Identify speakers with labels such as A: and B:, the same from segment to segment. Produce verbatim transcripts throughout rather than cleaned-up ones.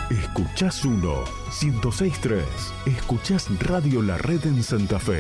A: Escuchás uno, ciento seis punto tres. Escuchás Radio La Red en Santa Fe.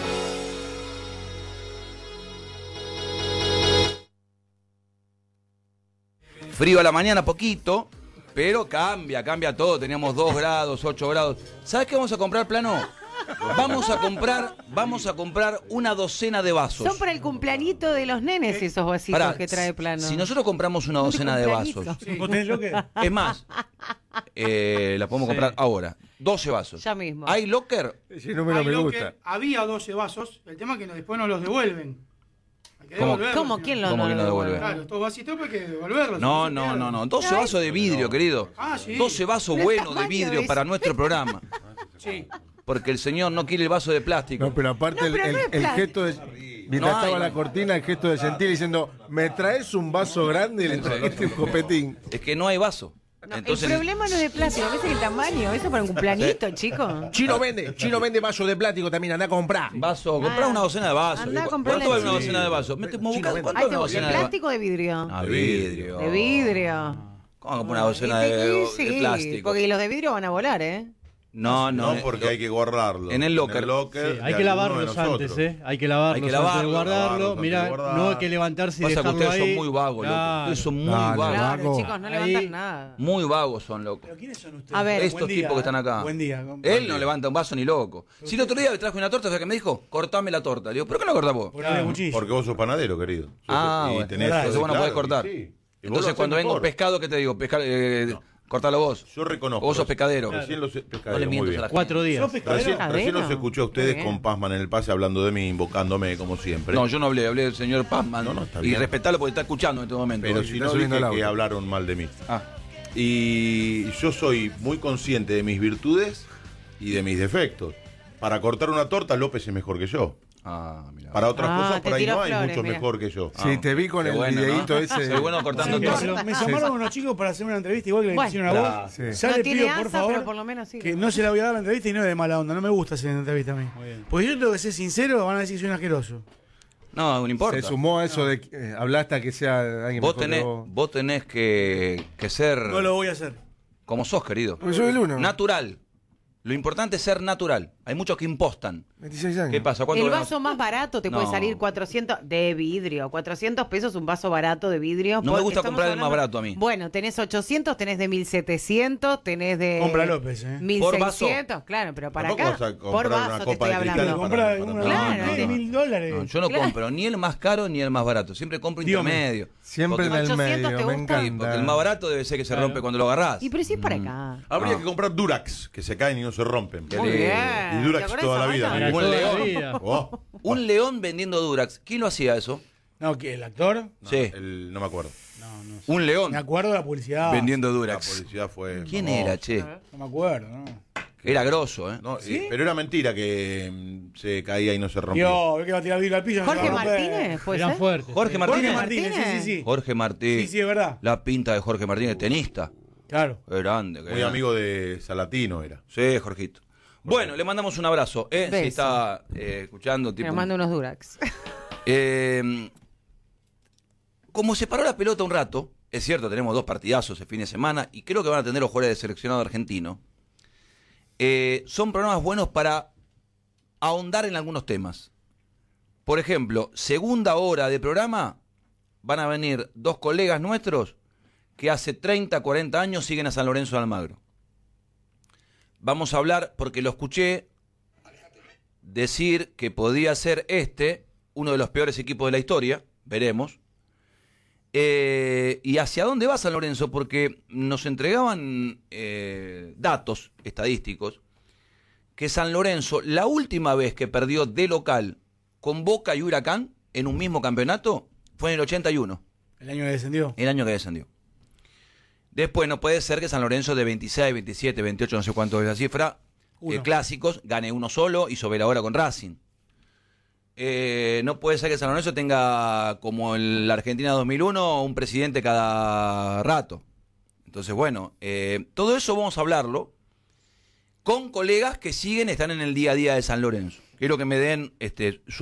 B: Frío a la mañana, poquito, pero cambia, cambia todo. Teníamos dos grados, ocho grados. ¿Sabes qué vamos a comprar, Plano? Vamos a comprar, vamos a comprar una docena de vasos.
C: Son para el cumpleañito de los nenes esos vasitos
B: Pará,
C: que trae Plano.
B: Si nosotros compramos una docena de vasos,
D: Sí. ¿Vos tenés lo que?
B: es más, eh, la podemos
D: Sí.
B: comprar ahora. doce vasos.
C: Ya mismo.
B: ¿Hay locker?
E: Ese número
D: Hay
E: me
D: lo
E: gusta.
D: que había doce vasos, el tema es que no- después nos los devuelven. Hay que
B: ¿Cómo?
D: devolverlos,
C: ¿Cómo?
D: si
C: ¿Quién
D: no.
C: lo
B: ¿Cómo
C: no
B: que no
C: lo
B: devuelve?
D: Claro, estos vasitos pues hay que devolverlos.
B: No,
D: si
B: no,
D: se
B: no,
D: pierden.
B: no. doce vasos de vidrio, querido.
D: Ah, sí.
B: doce vasos
C: El
B: buenos de
C: tamaño
B: vidrio
C: es-
B: para nuestro programa.
D: Sí.
B: Porque el señor no quiere el vaso de plástico.
E: No, pero aparte
C: No,
E: el,
C: pero
E: el-
C: no es
E: el
C: plan.
E: gesto de... Mientras
B: No hay,
E: estaba la
B: no.
E: cortina, el gesto de sentir diciendo, ¿me traes un vaso grande? Y le trajiste un copetín.
B: Es que no hay vaso.
C: No,
B: Entonces,
C: el problema no es de plástico, a veces el tamaño. Eso para un cumpleañito, chico.
E: Chino vende, Chino vende vaso de plástico también, anda a comprar.
B: vaso, comprá
C: Ah,
B: una docena de vasos.
C: andá a
B: ¿Cu-
C: comprar
B: ¿Cuánto vale
C: la-
B: una docena de vasos? Me estoy buscando, ¿cuánto
C: Ahí
B: vale una
C: tengo, ¿de
B: docena de vasos?
C: plástico o de vidrio?
B: Ah, vidrio.
C: De vidrio.
B: ¿Cómo que una docena de, de
C: Sí,
B: plástico?
C: porque los de vidrio van a volar, ¿eh?
B: No, no.
F: No, porque hay que guardarlo.
B: En el locker.
F: En el locker
G: Sí, hay
F: de
G: que
F: alguno
G: lavarlos
F: de nosotros.
G: antes, ¿eh? Hay que lavarlos,
B: Hay que
G: antes de
B: lavarlos,
G: guardarlo.
F: lavarlos
G: Mirá,
F: antes de guardar.
G: no hay que levantarse y
B: Pasa que
G: dejarlo
B: ustedes
G: ahí.
B: son muy vagos, loco.
G: Claro.
B: Ustedes son muy
E: Dale,
B: vagos.
C: Claro,
E: vago.
C: chicos, no
G: Ahí-
C: levantan nada.
B: Muy vagos son, loco.
D: ¿Pero quiénes son ustedes?
C: A ver.
B: Estos
D: Buen día,
B: tipos que están acá.
D: Buen día.
B: Él no levanta un vaso ni loco. Si el otro día le traje una torta, ¿sabes qué me dijo? Cortame la torta. Le digo, ¿pero qué no cortás vos?
D: Por darle cuchillo.
F: Porque vos sos panadero, querido. Sos-
B: Ah,
F: y
B: bueno.
F: tenés-
B: Entonces vos no
F: claro,
B: podés cortar.
F: y sí. Y vos lo
B: Entonces
F: hacés
B: cuando vengo
F: mejor.
B: pescado, ¿qué te digo? Pescar, eh, cortalo vos.
F: Yo reconozco.
B: Vos sos pescadero.
F: Recién los pescadero,
B: No le
F: muy
B: mientas
F: bien.
B: a la gente.
G: Cuatro días.
D: ¿Sos pescadero?
F: Recién,
C: Pescadero.
F: recién los escuché a ustedes
C: Muy bien.
F: con Pazman en el pase hablando de mí, invocándome como siempre.
B: No, yo no hablé, hablé del señor Pazman.
F: No, no, está
B: y
F: bien.
B: respetarlo porque está escuchando en este momento.
F: Pero
E: Sí,
F: si
E: está
F: no
E: subiendo
F: dije
E: el
F: que
E: auto.
F: hablaron mal de mí.
B: Ah,
F: Y yo soy muy consciente de mis virtudes y de mis defectos. Para cortar una torta, López es mejor que yo.
B: ah, mira.
F: Para otras
C: Ah,
F: cosas,
C: te
F: por ahí
C: tiró
F: no hay
C: flores,
F: mucho
C: mira.
F: mejor que yo.
E: Sí, te vi con
B: Qué
E: el
B: bueno, ¿no?
E: videíto ese.
B: Soy bueno cortando
D: Sí,
B: tortas.
D: me, me llamaron unos chicos para hacer una entrevista igual que le
C: Bueno.
D: hicieron a
B: Claro.
D: vos.
E: Sí.
D: Ya
C: No
D: le
C: tiene
D: pido, por
C: asa,
D: favor,
C: pero por lo menos sí.
D: que no se la voy a dar la entrevista y no es de mala onda. No me gusta hacer entrevista a mí.
G: Muy bien.
D: Porque yo tengo que ser sincero, van a decir que soy un asqueroso.
B: No, no importa.
E: Se sumó a eso de que eh, hablaste a que sea alguien
B: Vos
E: mejor que
B: tenés,
E: vos.
B: vos tenés que, que ser
D: No lo voy a hacer.
B: como sos, querido.
E: Porque soy el uno.
B: Natural. Lo importante es ser natural. Hay muchos que impostan.
E: veintiséis años.
B: ¿Qué pasa? ¿Cuánto
C: El
B: ganás?
C: vaso más barato te puede
B: No.
C: salir cuatrocientos de vidrio, cuatrocientos pesos un vaso barato de vidrio.
B: No me
C: porque
B: gusta
C: estamos
B: comprar el más
C: hablando-
B: barato a mí.
C: Bueno, tenés ochocientos, tenés de mil setecientos, tenés de
D: Compra López, ¿eh?
C: mil
B: Por vaso.
C: seiscientos, claro, pero para
F: Tampoco
C: acá
F: vas a comprar
C: por
F: una
C: vaso te
F: copa
C: estoy
F: de cristal
C: hablando.
F: para-
D: Compra
F: para-
D: una
C: Claro,
D: de
C: no,
D: mil dólares.
B: No, yo no
C: Claro.
B: compro ni el más caro ni el más barato. Siempre compro
D: Dígame.
B: intermedio.
E: Siempre en
B: Porque-
E: el
C: ochocientos
E: medio,
C: te
E: me
C: gusta?
B: Sí,
E: encanta.
B: porque el más barato debe ser que se rompe cuando lo agarrás.
C: Y pero si es para acá.
F: Habría
B: Ah.
F: que comprar Durax, que se caen y no se rompen.
B: Qué
C: Muy
B: lindo.
C: bien.
F: Y
C: ¿Te
F: Durax
C: acordás
F: toda
C: esa
F: la vida.
C: marca?
B: Un
G: Toda la
B: león.
G: vida.
F: Oh,
B: Un león vendiendo Durax. ¿Quién lo hacía eso?
D: No, que el actor.
F: no,
B: Sí.
F: el- no me acuerdo.
D: No, no sé.
B: Un león
D: Me acuerdo de la publicidad.
B: vendiendo
F: La
B: Durax.
F: publicidad fue.
B: ¿Quién
F: famosa.
B: era, che?
D: No me acuerdo, ¿no?
B: Era grosso, ¿eh?
F: No, eh, pero era mentira que mm, se caía y no se rompía.
D: Dios, ve que va a tirar vidrio al piso. no se
C: Jorge
D: va a romper.
C: Martínez, ¿puede
G: Eran
C: ser?
G: fuertes.
B: Jorge
G: sí.
B: Martínez.
D: Jorge Martínez, sí, sí, sí.
B: Jorge Martínez.
D: Sí, sí, es verdad.
B: La pinta de Jorge Martínez, tenista.
D: Claro.
B: Qué grande. Qué
F: Muy
B: grande.
F: amigo de Salatino era.
B: Sí, Jorgito. Bueno, le mandamos un abrazo. ¿eh?
C: Beso.
B: Si está eh, escuchando, tipo.
C: Me mando unos Durax.
B: Eh, como se paró la pelota un rato, es cierto, tenemos dos partidazos el fin de semana y creo que van a tener los jugadores de seleccionado argentino. Eh, son programas buenos para ahondar en algunos temas. Por ejemplo, segunda hora de programa, van a venir dos colegas nuestros que hace treinta, cuarenta años siguen a San Lorenzo de Almagro. Vamos a hablar, porque lo escuché decir que podía ser este uno de los peores equipos de la historia, veremos. Eh, ¿Y hacia dónde va San Lorenzo? Porque nos entregaban eh, datos estadísticos que San Lorenzo, la última vez que perdió de local con Boca y Huracán en un mismo campeonato, fue en el ochenta y uno,
D: El año que descendió.
B: el año que descendió. Después no puede ser que San Lorenzo de veintiséis, veintisiete, veintiocho, no sé cuánto es la cifra, eh,
D: Uno.
B: clásicos, gane uno solo y sobre la hora con Racing. Eh, no puede ser que San Lorenzo tenga, como en la Argentina dos mil uno, un presidente cada rato. Entonces, bueno, eh, todo eso vamos a hablarlo con colegas que siguen, están en el día a día de San Lorenzo. Quiero que me den este, su